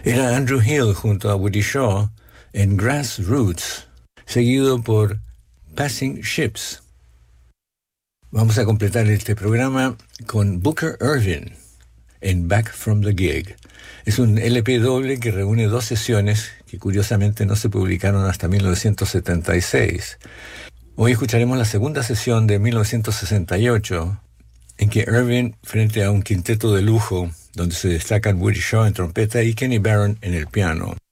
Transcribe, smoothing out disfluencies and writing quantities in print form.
Era Andrew Hill junto a Woody Shaw en Grassroots, seguido por Passing Ships. Vamos a completar este programa con Booker Ervin en Back from the Gig. Es un LP doble que reúne dos sesiones que curiosamente no se publicaron hasta 1976. Hoy escucharemos la segunda sesión de 1968, en que Ervin, frente a un quinteto de lujo, donde se destacan Woody Shaw en trompeta y Kenny Barron en el piano,